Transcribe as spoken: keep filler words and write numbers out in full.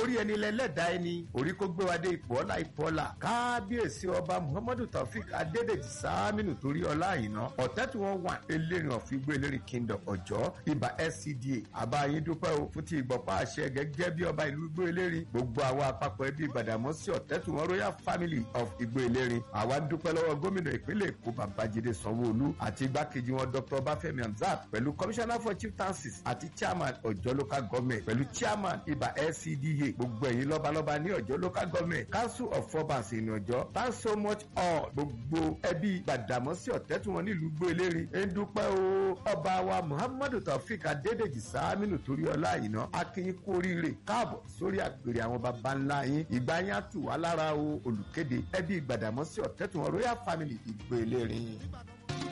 orí ẹni lẹ́lẹ́dàá ẹni orí kó gbé wa dé ipò ọlá ipò ọlá kábíyèsí ọba muhammadu taofik adédèjì sámínú torí ọlá àyìnà ọ̀tẹ́ tí wọ́n wà elérin ọ̀fígbó elérin kingdom ọ̀jọ́ ibà S C D A àbáyé dúpẹ́ o fún ti ìgbọ̀pá àṣẹ gẹ́gẹ́ bí ọba ìlú igbó elérin gbogbo àwọn àpapọ̀ ẹbí Gbàdámọ́sí ọ̀tẹ́ tí wọ́n royal family of igbó elérin àwa dúpẹ́ lọ́wọ́ gómìnà ìpínlẹ̀ èkó babájídé sanwó-olú àti igbákejì wọn dr ọbáfẹ́mi hamzat pẹ̀lú commissioner for chieftaincies àti chairman ọ̀jọ́ local government pẹ̀lú chairman ibà S C D A gbogbo ẹ̀yin lọ́balọ́ba ní ọ̀jọ́ local government council of forbans ìní ọ̀jọ́ thanks so much all gbogbo ẹbí Gbàdámọ́sí ọ̀tẹ́ tí wọ́n nílùú igbó elérin ń dúpẹ́ o ọba wa muhammadu taofik adédèjì sámínú torí ọlá àyìnà akínyín kú oríire káàbọ̀ sórí àgbèrè àwọn baba ńlá yín ìgbà yín á tù wá lára o olùkéde ẹbí Gbàdámọ́sí ọ̀tẹ́ tí wọ́n royal family igbó elérin.